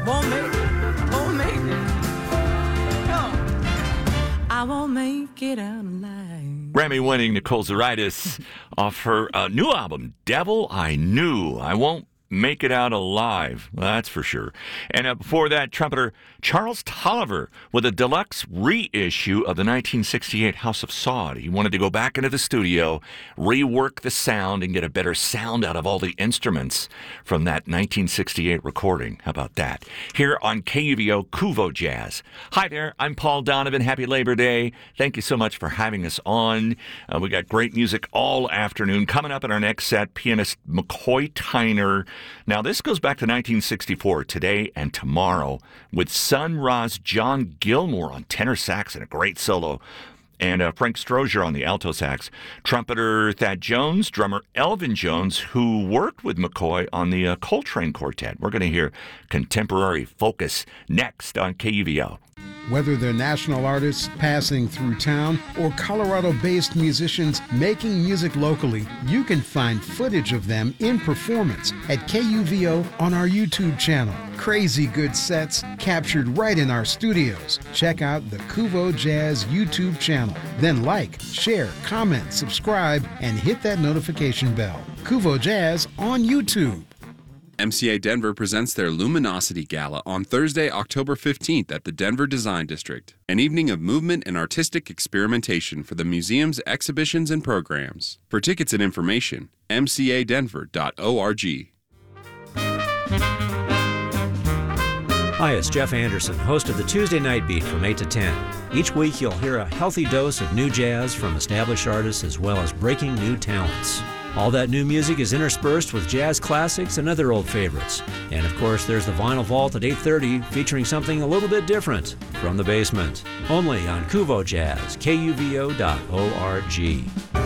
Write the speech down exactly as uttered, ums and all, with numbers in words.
won't make it, won't make it. No, I won't make it out alive. Grammy-winning Nicole Zaritis off her uh, new album, Devil I Knew. I won't make it out alive, that's for sure. And uh, before that, trumpeter Charles Tolliver with a deluxe reissue of the nineteen sixty-eight House of Sod. He wanted to go back into the studio, rework the sound, and get a better sound out of all the instruments from that nineteen sixty-eight recording. How about that? Here on K U V O Kuvo Jazz. Hi there, I'm Paul Donovan. Happy Labor Day. Thank you so much for having us on. Uh, we got great music all afternoon. Coming up in our next set, pianist McCoy Tyner. Now, this goes back to nineteen sixty-four, today and tomorrow, with Sun Ra's John Gilmore on tenor sax and a great solo, and uh, Frank Strozier on the alto sax. Trumpeter Thad Jones, drummer Elvin Jones, who worked with McCoy on the uh, Coltrane Quartet. We're going to hear contemporary focus next on K U V O. Whether they're national artists passing through town or Colorado-based musicians making music locally, you can find footage of them in performance at K U V O on our YouTube channel. Crazy good sets captured right in our studios. Check out the Kuvo Jazz YouTube channel. Then like, share, comment, subscribe, and hit that notification bell. Kuvo Jazz on YouTube. M C A Denver presents their Luminosity Gala on Thursday, October fifteenth at the Denver Design District, an evening of movement and artistic experimentation for the museum's exhibitions and programs. For tickets and information, m c a denver dot org. Hi, it's Jeff Anderson, host of the Tuesday Night Beat from eight to ten. Each week you'll hear a healthy dose of new jazz from established artists as well as breaking new talents. All that new music is interspersed with jazz classics and other old favorites. And of course, there's the Vinyl Vault at eight thirty featuring something a little bit different from the basement. Only on Kuvo Jazz, K U V O dot org.